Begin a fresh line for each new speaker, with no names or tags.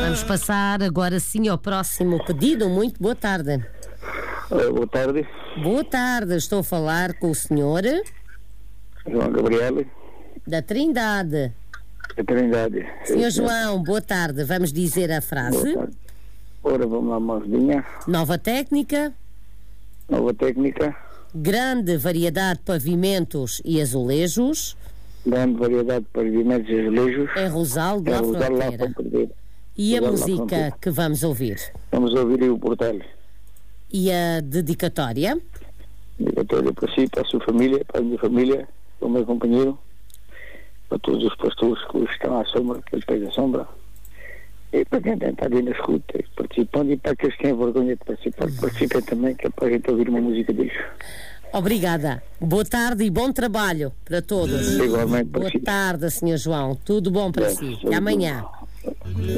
Vamos passar agora sim ao próximo pedido. Muito boa tarde.
Boa tarde.
Boa tarde, estou a falar com o senhor
João Gabriel,
da Trindade.
da Trindade.
Senhor João, boa tarde. Vamos dizer a
Boa
frase.
tarde. Ora, vamos lá, mãozinha.
Nova técnica,
Nova técnica,
grande variedade de pavimentos e azulejos
grande variedade de pavimentos e azulejos.
em Rosal de
É
la
usar lá para
Fronteira.
perder.
E a
Rosal de la
música
Fronteira.
que vamos ouvir?
Vamos ouvir aí o portal.
E a dedicatória?
Dedicatória para si, para a sua família, para a minha família, para o meu companheiro, para todos os pastores que estão à sombra, que depois à sombra. E para quem está ali na escuta, participando, e para aqueles que têm vergonha de participar, participem também, que é para a gente ouvir uma música deles.
Obrigada. Boa tarde e bom trabalho para todos.
Igualmente para
Boa
si.
tarde, Sr. João. Tudo bom para si. Até amanhã.